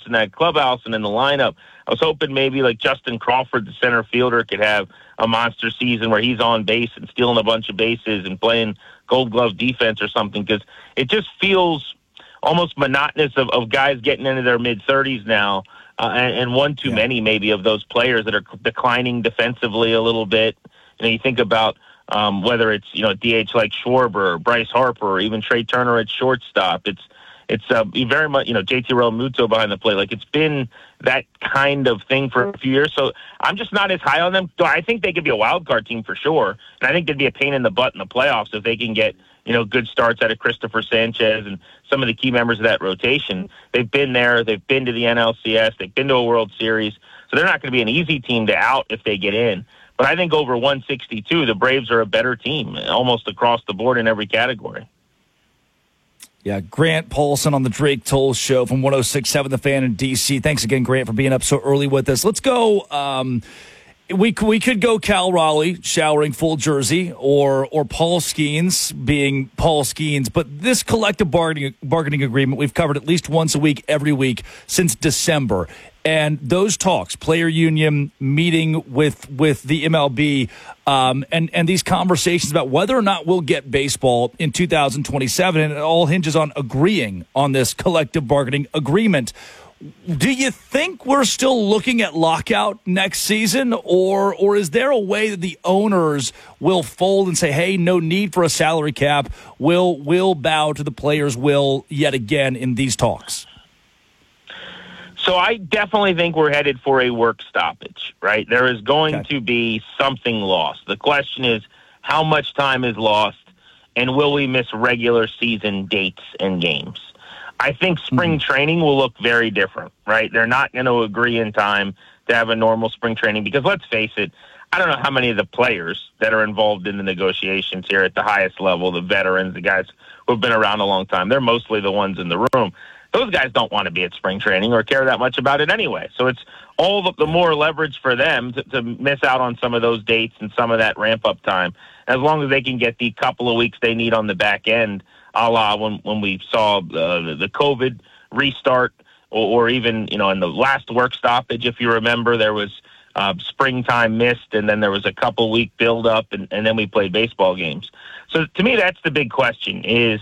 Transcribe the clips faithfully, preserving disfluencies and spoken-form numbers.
in that clubhouse and in the lineup. I was hoping maybe like Justin Crawford, the center fielder, could have a monster season where he's on base and stealing a bunch of bases and playing Gold Glove defense or something, because it just feels almost monotonous of, of guys getting into their mid-thirties now, uh, and, and one too yeah. many maybe of those players that are declining defensively a little bit. You know, you think about um, whether it's, you know, D H like Schwarber or Bryce Harper or even Trey Turner at shortstop. It's It's uh, very much, you know, J T Realmuto behind the plate. Like, it's been that kind of thing for a few years. So I'm just not as high on them. I think they could be a wild card team for sure. And I think they'd be a pain in the butt in the playoffs if they can get, you know, good starts out of Christopher Sanchez and some of the key members of that rotation. They've been there. They've been to the N L C S. They've been to a World Series. So they're not going to be an easy team to out if they get in. But I think over one sixty-two, the Braves are a better team almost across the board in every category. Yeah, Grant Paulson on the Drake Toll Show from one oh six point seven The Fan in D C. Thanks again, Grant, for being up so early with us. Let's go. Um, we we could go Cal Raleigh showering full jersey, or or Paul Skeens being Paul Skeens. But this collective bargaining bargaining agreement we've covered at least once a week, every week since December. And those talks, player union meeting with with the M L B, um, and and these conversations about whether or not we'll get baseball in two thousand twenty-seven, and it all hinges on agreeing on this collective bargaining agreement. Do you think we're still looking at lockout next season, or or is there a way that the owners will fold and say, hey, no need for a salary cap, we'll, we'll bow to the players' will yet again in these talks? So I definitely think we're headed for a work stoppage, right? There is going okay. to be something lost. The question is, how much time is lost, and will we miss regular season dates and games? I think spring mm-hmm. training will look very different, right? They're not going to agree in time to have a normal spring training because, let's face it, I don't know how many of the players that are involved in the negotiations here at the highest level, the veterans, the guys who have been around a long time, they're mostly the ones in the room. Those guys don't want to be at spring training or care that much about it anyway. So it's all the, the more leverage for them to, to miss out on some of those dates and some of that ramp-up time, as long as they can get the couple of weeks they need on the back end, a la when, when we saw uh, the COVID restart, or, or even, you know, in the last work stoppage, if you remember, there was uh, springtime missed, and then there was a couple-week build-up, and, and then we played baseball games. So to me, that's the big question is,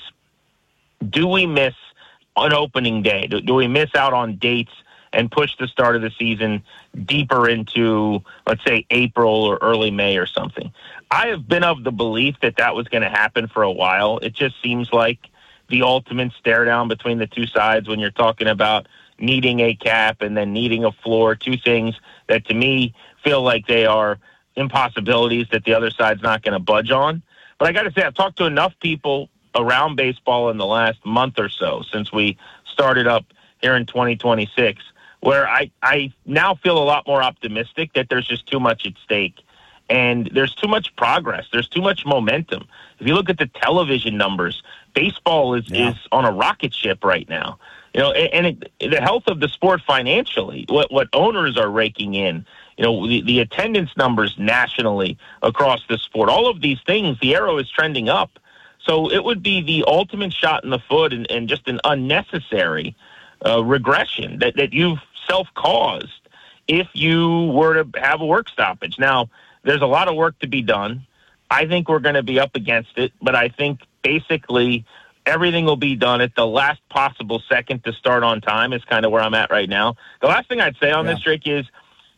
do we miss on opening day? Do, do we miss out on dates and push the start of the season deeper into, let's say, April or early May or something? I have been of the belief that that was going to happen for a while. It just seems like the ultimate stare down between the two sides when you're talking about needing a cap and then needing a floor, two things that to me feel like they are impossibilities that the other side's not going to budge on. But I got to say, I've talked to enough people around baseball in the last month or so since we started up here in twenty twenty-six, where I, I now feel a lot more optimistic that there's just too much at stake. And there's too much progress. There's too much momentum. If you look at the television numbers, baseball is, yeah. is on a rocket ship right now. You know, and it, the health of the sport financially, what, what owners are raking in, you know, the, the attendance numbers nationally across the sport, all of these things, the arrow is trending up. So it would be the ultimate shot in the foot and, and just an unnecessary uh, regression that, that you've self-caused if you were to have a work stoppage. Now, there's a lot of work to be done. I think we're going to be up against it, but I think basically everything will be done at the last possible second to start on time is kind of where I'm at right now. The last thing I'd say on yeah. this, Drake, is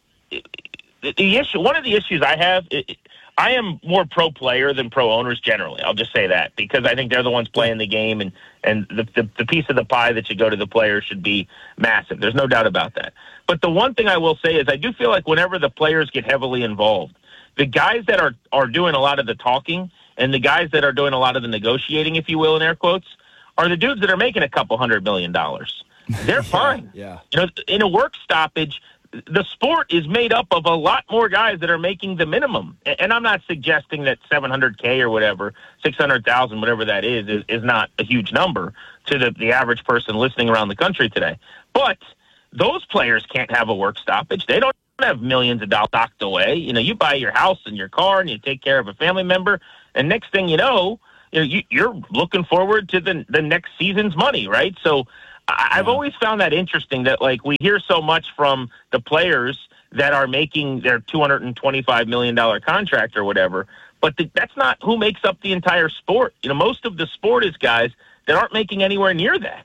the, the issue. One of the issues I have, it, I am more pro player than pro owners generally. I'll just say that because I think they're the ones playing the game, and, and the, the, the piece of the pie that should go to the players should be massive. There's no doubt about that. But the one thing I will say is I do feel like whenever the players get heavily involved, the guys that are, are doing a lot of the talking and the guys that are doing a lot of the negotiating, if you will, in air quotes, are the dudes that are making a couple hundred million dollars. They're yeah, fine. Yeah. You know, in a work stoppage, the sport is made up of a lot more guys that are making the minimum. And I'm not suggesting that seven hundred K or whatever, six hundred thousand, whatever that is, is, is not a huge number to the, the average person listening around the country today. But those players can't have a work stoppage. They don't have millions of dollars docked away. You know, you buy your house and your car and you take care of a family member, and next thing you know, you know you, you're looking forward to the the next season's money, right? So I, I've Yeah. always found that interesting that, like, we hear so much from the players that are making their two hundred twenty-five million dollars contract or whatever, but the, that's not who makes up the entire sport. You know, most of the sport is guys that aren't making anywhere near that.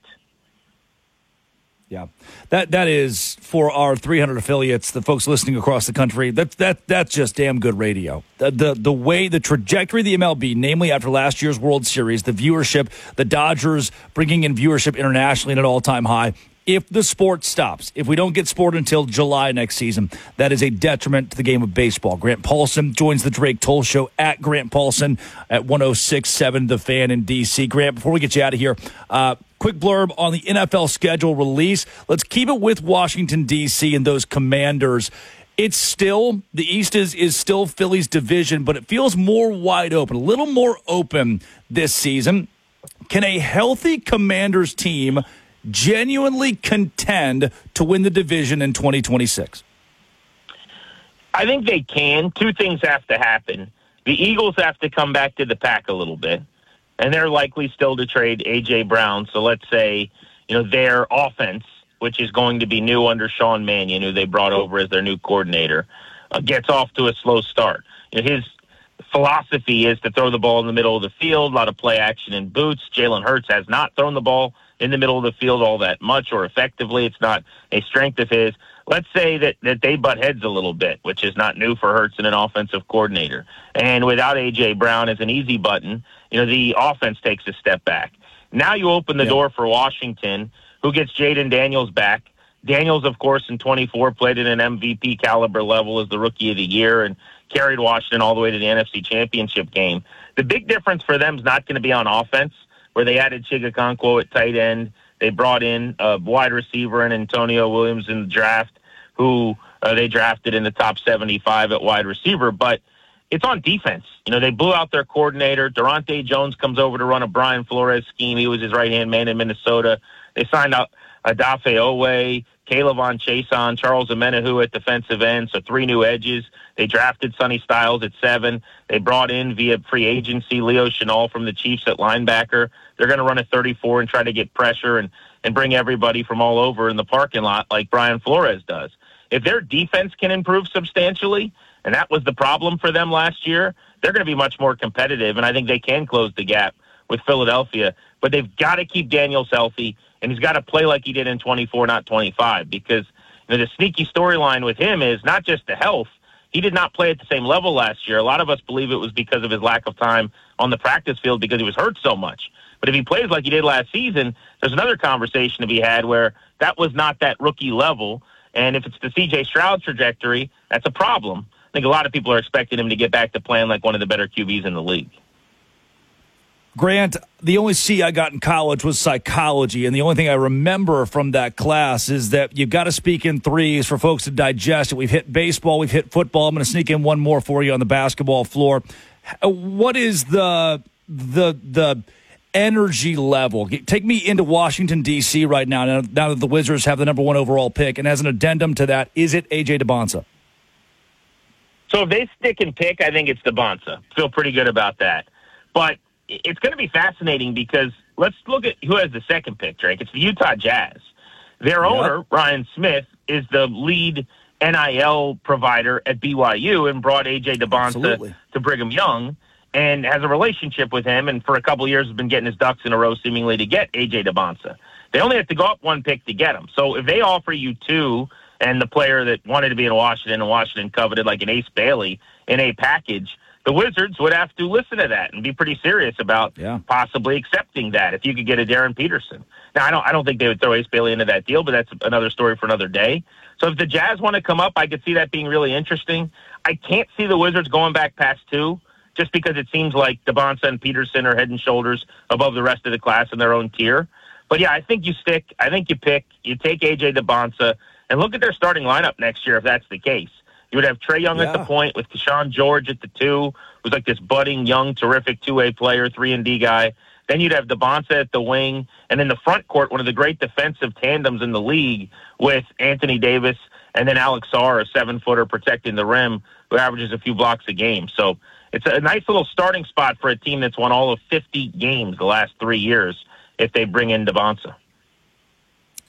Yeah, that that is for our three hundred affiliates, the folks listening across the country. That that that's just damn good radio. The, the the way the trajectory of the M L B, namely after last year's World Series, the viewership, the Dodgers bringing in viewership internationally at an all time high. If the sport stops, if we don't get sport until July next season, that is a detriment to the game of baseball. Grant Paulson joins the Drake Toll Show at Grant Paulson at one oh six point seven The Fan in D C. Grant, before we get you out of here, uh, quick blurb on the N F L schedule release. Let's keep it with Washington, D C and those Commanders. It's still, the East is, is still Philly's division, but it feels more wide open, a little more open this season. Can a healthy Commanders team genuinely contend to win the division in twenty twenty-six? I think they can. Two things have to happen. The Eagles have to come back to the pack a little bit, and they're likely still to trade A J. Brown. So let's say, you know, their offense, which is going to be new under Sean Mannion, who they brought over as their new coordinator, uh, gets off to a slow start. You know, his philosophy is to throw the ball in the middle of the field, a lot of play action in boots. Jalen Hurts has not thrown the ball in the middle of the field all that much or effectively. It's not a strength of his. Let's say that, that they butt heads a little bit, which is not new for Hurts and an offensive coordinator. And without A J. Brown as an easy button, you know, the offense takes a step back. Now you open the yeah. door for Washington, who gets Jaden Daniels back. Daniels, of course, in twenty-four played at an M V P caliber level as the Rookie of the Year and carried Washington all the way to the N F C Championship game. The big difference for them is not going to be on offense, where they added Chigakonkwo at tight end. They brought in a wide receiver and Antonio Williams in the draft, who uh, they drafted in the top seventy-five at wide receiver. But it's on defense. You know, they blew out their coordinator. Durante Jones comes over to run a Brian Flores scheme. He was his right-hand man in Minnesota. They signed out Adafe Owe, Caleb Von Chason, Charles Amenahu at defensive end, so three new edges. They drafted Sonny Styles at seven. They brought in via free agency Leo Chenal from the Chiefs at linebacker. They're going to run a thirty-four and try to get pressure and, and bring everybody from all over in the parking lot like Brian Flores does. If their defense can improve substantially, and that was the problem for them last year, they're going to be much more competitive, and I think they can close the gap with Philadelphia. But they've got to keep Daniels healthy, and he's got to play like he did in twenty-four, not twenty-five, because you know, the sneaky storyline with him is not just the health. He did not play at the same level last year. A lot of us believe it was because of his lack of time on the practice field because he was hurt so much. But if he plays like he did last season, there's another conversation to be had where that was not that rookie level. And if it's the C J Stroud trajectory, that's a problem. I think a lot of people are expecting him to get back to playing like one of the better Q Bs in the league. Grant, the only C I got in college was psychology, and the only thing I remember from that class is that you've got to speak in threes for folks to digest it. We've hit baseball, we've hit football. I'm going to sneak in one more for you on the basketball floor. What is the the the energy level? Take me into Washington, D C right now, now, now that the Wizards have the number one overall pick, and as an addendum to that, is it A J. DeBonsa? So if they stick and pick, I think it's DeBonsa. Feel pretty good about that. But it's going to be fascinating because let's look at who has the second pick, Drake. It's the Utah Jazz. Their yep. owner, Ryan Smith, is the lead N I L provider at B Y U and brought A J. DeBonsa Absolutely. to Brigham Young and has a relationship with him, and for a couple of years has been getting his ducks in a row seemingly to get A J. DeBonsa. They only have to go up one pick to get him. So if they offer you two and the player that wanted to be in Washington and Washington coveted like an Ace Bailey in a package, the Wizards would have to listen to that and be pretty serious about yeah. possibly accepting that if you could get a Darren Peterson. Now, I don't I don't think they would throw Ace Bailey into that deal, but that's another story for another day. So if the Jazz want to come up, I could see that being really interesting. I can't see the Wizards going back past two just because it seems like DeBonsa and Peterson are head and shoulders above the rest of the class in their own tier. But, yeah, I think you stick. I think you pick. You take A J. DeBonsa and look at their starting lineup next year if that's the case. You would have Trae Young yeah. at the point with Keshawn George at the two, who's like this budding, young, terrific two-way player, three and D guy. Then you'd have DeBonsa at the wing. And in the front court, one of the great defensive tandems in the league with Anthony Davis and then Alex Sarr, a seven-footer protecting the rim, who averages a few blocks a game. So it's a nice little starting spot for a team that's won all of fifty games the last three years if they bring in DeBonsa.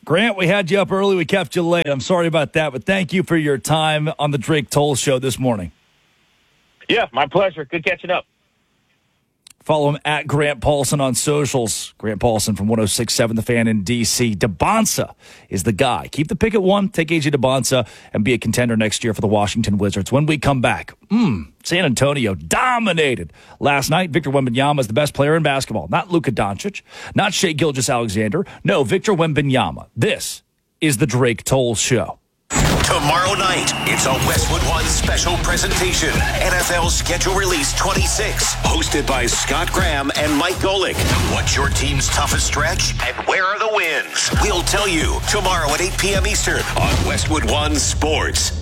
Grant, we had you up early. We kept you late. I'm sorry about that, but thank you for your time on the Drake Toll Show this morning. Yeah, my pleasure. Good catching up. Follow him at Grant Paulson on socials. Grant Paulson from one oh six point seven The Fan in D C. DeBonsa is the guy. Keep the pick at one. Take A J DeBonsa and be a contender next year for the Washington Wizards. When we come back, mm, San Antonio dominated last night. Victor Wembanyama is the best player in basketball. Not Luka Doncic, not Shai Gilgeous-Alexander. No, Victor Wembanyama. This is the Drake Toll Show. Tomorrow night, it's a Westwood One special presentation. N F L Schedule Release twenty-six, hosted by Scott Graham and Mike Golick. What's your team's toughest stretch, and where are the wins? We'll tell you tomorrow at eight p.m. Eastern on Westwood One Sports.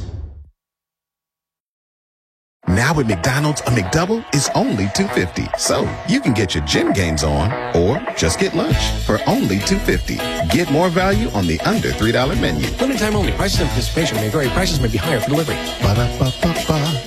Now at McDonald's, a McDouble is only two dollars and fifty cents. So you can get your gym gains on or just get lunch for only two dollars and fifty cents. Get more value on the under three dollar menu. Limited time only. Prices and participation may vary. Prices may be higher for delivery. Ba-da-ba-ba-ba.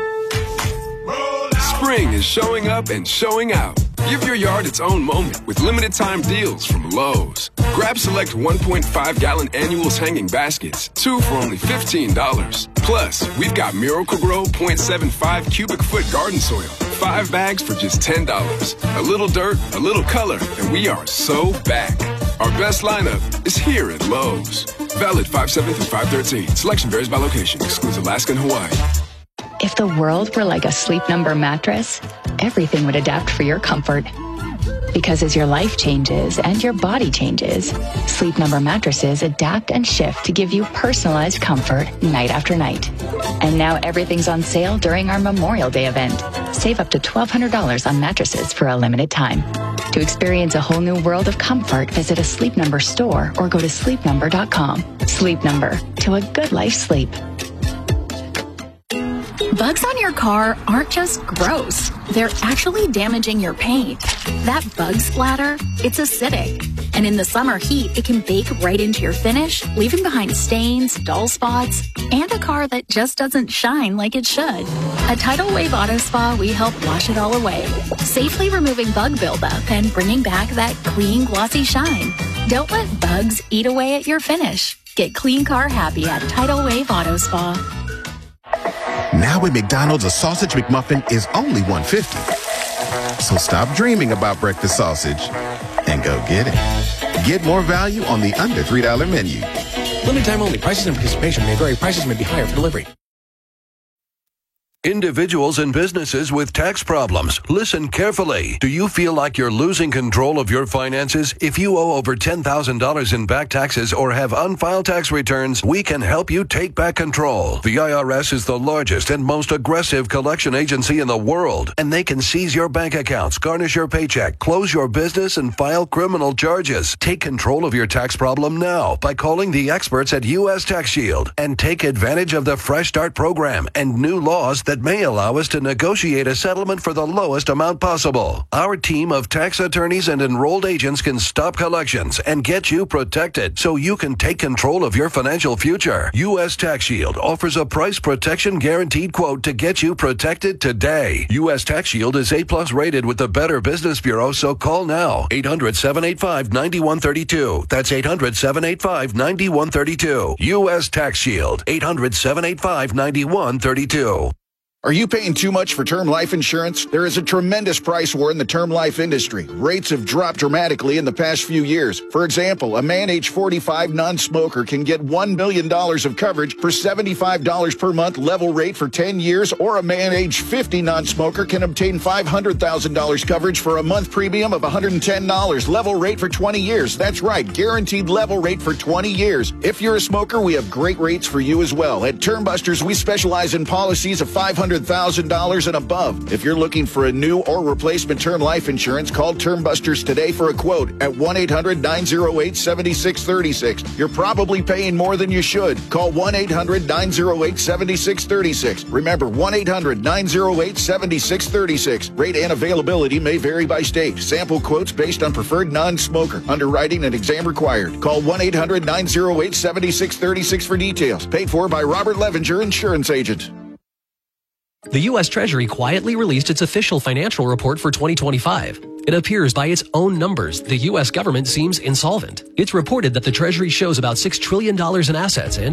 Spring is showing up and showing out. Give your yard its own moment with limited time deals from Lowe's. Grab select one point five gallon annuals hanging baskets, two for only fifteen dollars. Plus, we've got Miracle-Gro zero point seven five cubic foot garden soil, five bags for just ten dollars. A little dirt, a little color, and we are so back. Our best lineup is here at Lowe's. Valid five seven through five thirteen. Selection varies by location. Excludes Alaska and Hawaii. If the world were like a Sleep Number mattress, everything would adapt for your comfort. Because as your life changes and your body changes, Sleep Number mattresses adapt and shift to give you personalized comfort night after night. And now everything's on sale during our Memorial Day event. Save up to twelve hundred dollars on mattresses for a limited time. To experience a whole new world of comfort, visit a Sleep Number store or go to sleep number dot com. Sleep Number, to a good life sleep. Bugs on your car aren't just gross. They're actually damaging your paint. That bug splatter, it's acidic. And in the summer heat, it can bake right into your finish, leaving behind stains, dull spots, and a car that just doesn't shine like it should. At Tidal Wave Auto Spa, we help wash it all away, safely removing bug buildup and bringing back that clean, glossy shine. Don't let bugs eat away at your finish. Get clean car happy at Tidal Wave Auto Spa. Now at McDonald's, a sausage McMuffin is only one dollar and fifty cents. So stop dreaming about breakfast sausage and go get it. Get more value on the under three dollar menu. Limited time only. Prices and participation may vary. Prices may be higher for delivery. Individuals and businesses with tax problems, listen carefully. Do you feel like you're losing control of your finances? If you owe over ten thousand dollars in back taxes or have unfiled tax returns, we can help you take back control. The I R S is the largest and most aggressive collection agency in the world, and they can seize your bank accounts, garnish your paycheck, close your business, and file criminal charges. Take control of your tax problem now by calling the experts at U S Tax Shield and take advantage of the Fresh Start program and new laws that may allow us to negotiate a settlement for the lowest amount possible. Our team of tax attorneys and enrolled agents can stop collections and get you protected so you can take control of your financial future. U S Tax Shield offers a price protection guaranteed quote to get you protected today. U S Tax Shield is A plus rated with the Better Business Bureau, so call now. eight hundred, seven eight five, nine one three two. That's eight hundred, seven eight five, nine one three two. U S Tax Shield. eight hundred, seven eight five, nine one three two. Are you paying too much for term life insurance? There is a tremendous price war in the term life industry. Rates have dropped dramatically in the past few years. For example, a man age forty-five non-smoker can get one million dollars of coverage for seventy-five dollars per month level rate for ten years, or a man age fifty non-smoker can obtain five hundred thousand dollars coverage for a month premium of one hundred ten dollars level rate for twenty years. That's right, guaranteed level rate for twenty years. If you're a smoker, we have great rates for you as well. At Term Busters, we specialize in policies of five hundred thousand dollars and above. If you're looking for a new or replacement term life insurance, call Term Busters today for a quote at one eight hundred, nine oh eight, seven six three six. You're probably paying more than you should. Call one eight hundred, nine oh eight, seven six three six. Remember, one eight hundred, nine oh eight, seven six three six. Rate and availability may vary by state. Sample quotes based on preferred non-smoker. Underwriting and exam required. Call one eight hundred, nine oh eight, seven six three six for details. Paid for by Robert Levenger, Insurance Agent. The U S Treasury quietly released its official financial report for twenty twenty-five. It appears by its own numbers, the U S government seems insolvent. It's reported that the Treasury shows about six trillion dollars in assets and